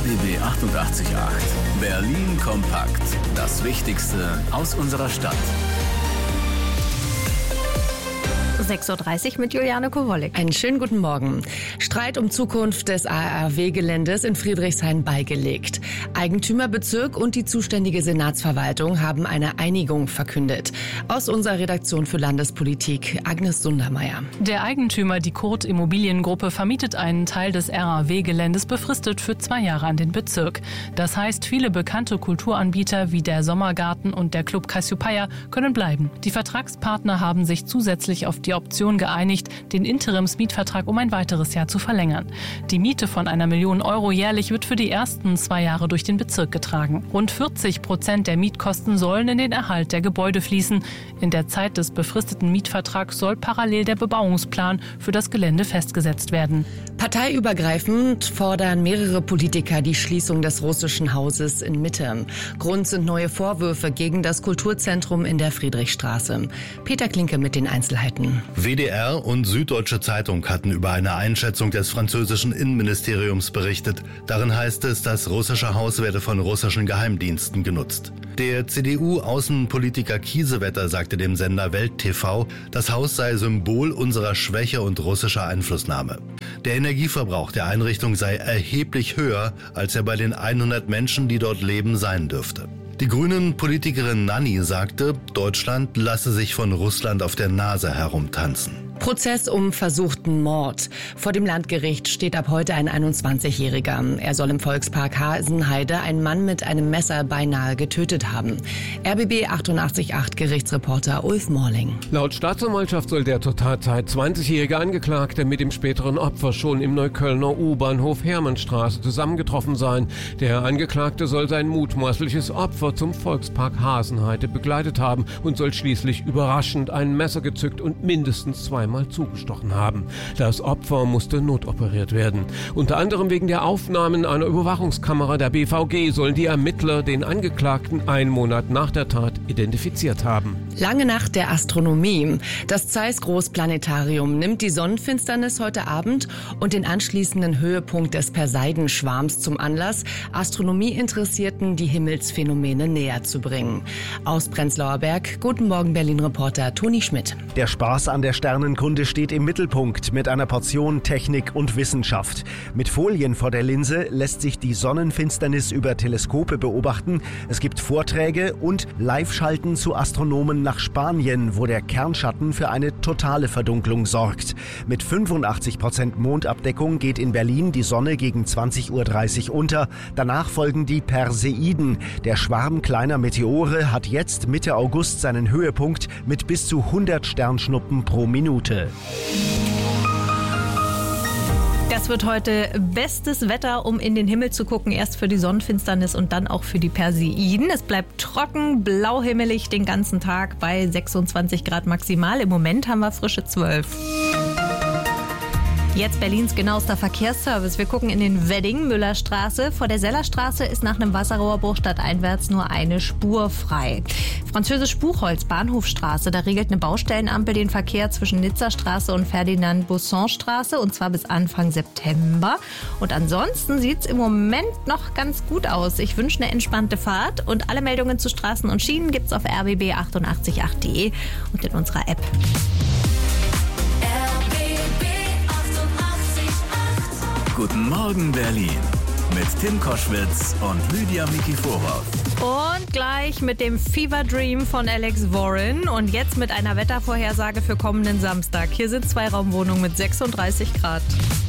RBB 88.8. Berlin kompakt. Das Wichtigste aus unserer Stadt. 6.30 Uhr mit Juliane Kowolek. Einen schönen guten Morgen. Streit um Zukunft des ARW-Geländes in Friedrichshain beigelegt. Eigentümerbezirk und die zuständige Senatsverwaltung haben eine Einigung verkündet. Aus unserer Redaktion für Landespolitik, Agnes Sundermeier. Der Eigentümer, die Kurt Immobiliengruppe, vermietet einen Teil des RAW-Geländes befristet für 2 Jahre an den Bezirk. Das heißt, viele bekannte Kulturanbieter wie der Sommergarten und der Club Cassiopeia können bleiben. Die Vertragspartner haben sich zusätzlich auf die Option geeinigt, den Interimsmietvertrag um ein weiteres Jahr zu verlängern. Die Miete von 1 Million Euro jährlich wird für die ersten 2 Jahre durch den Bezirk getragen. Rund 40% der Mietkosten sollen in den Erhalt der Gebäude fließen. In der Zeit des befristeten Mietvertrags soll parallel der Bebauungsplan für das Gelände festgesetzt werden. Parteiübergreifend fordern mehrere Politiker die Schließung des russischen Hauses in Mitte. Grund sind neue Vorwürfe gegen das Kulturzentrum in der Friedrichstraße. Peter Klinke mit den Einzelheiten. WDR und Süddeutsche Zeitung hatten über eine Einschätzung des französischen Innenministeriums berichtet. Darin heißt es, das russische Haus werde von russischen Geheimdiensten genutzt. Der CDU-Außenpolitiker Kiesewetter sagte dem Sender Welt TV, das Haus sei Symbol unserer Schwäche und russischer Einflussnahme. Der Energieverbrauch der Einrichtung sei erheblich höher, als er bei den 100 Menschen, die dort leben, sein dürfte. Die Grünen-Politikerin Nanni sagte, Deutschland lasse sich von Russland auf der Nase herumtanzen. Prozess um versuchten Mord. Vor dem Landgericht steht ab heute ein 21-Jähriger. Er soll im Volkspark Hasenheide einen Mann mit einem Messer beinahe getötet haben. RBB 88.8 Gerichtsreporter Ulf Morling. Laut Staatsanwaltschaft soll der zur Tatzeit 20-jährige Angeklagte mit dem späteren Opfer schon im Neuköllner U-Bahnhof Hermannstraße zusammengetroffen sein. Der Angeklagte soll sein mutmaßliches Opfer zum Volkspark Hasenheide begleitet haben und soll schließlich überraschend ein Messer gezückt und mindestens 2 zugestochen haben. Das Opfer musste notoperiert werden. Unter anderem wegen der Aufnahmen einer Überwachungskamera der BVG sollen die Ermittler den Angeklagten 1 Monat nach der Tat identifiziert haben. Lange Nacht der Astronomie. Das Zeiss Großplanetarium nimmt die Sonnenfinsternis heute Abend und den anschließenden Höhepunkt des Perseidenschwarms zum Anlass, Astronomieinteressierten die Himmelsphänomene näher zu bringen. Aus Prenzlauer Berg, guten Morgen Berlin-Reporter Toni Schmidt. Der Spaß an der Sternenkunde steht im Mittelpunkt mit einer Portion Technik und Wissenschaft. Mit Folien vor der Linse lässt sich die Sonnenfinsternis über Teleskope beobachten. Es gibt Vorträge und Live-Schalten zu Astronomen nach Spanien, wo der Kernschatten für eine totale Verdunklung sorgt. Mit 85% Mondabdeckung geht in Berlin die Sonne gegen 20.30 Uhr unter. Danach folgen die Perseiden. Der Schwarm kleiner Meteore hat jetzt Mitte August seinen Höhepunkt mit bis zu 100 Sternschnuppen pro Minute. Das wird heute bestes Wetter, um in den Himmel zu gucken. Erst für die Sonnenfinsternis und dann auch für die Perseiden. Es bleibt trocken, blauhimmelig den ganzen Tag bei 26 Grad maximal. Im Moment haben wir frische 12. Jetzt Berlins genauester Verkehrsservice. Wir gucken in den Wedding, Müllerstraße. Vor der Sellerstraße ist nach einem Wasserrohrbruch stadteinwärts nur eine Spur frei. Französisch-Buchholz, Bahnhofstraße. Da regelt eine Baustellenampel den Verkehr zwischen Nizzastraße und Ferdinand-Buisson-Straße und zwar bis Anfang September. Und ansonsten sieht es im Moment noch ganz gut aus. Ich wünsche eine entspannte Fahrt und alle Meldungen zu Straßen und Schienen gibt's auf rbb888.de und in unserer App. Guten Morgen Berlin mit Tim Koschwitz und Lydia Mikiforov. Und gleich mit dem Fever Dream von Alex Warren und jetzt mit einer Wettervorhersage für kommenden Samstag. Hier sind 2-Raumwohnungen mit 36 Grad.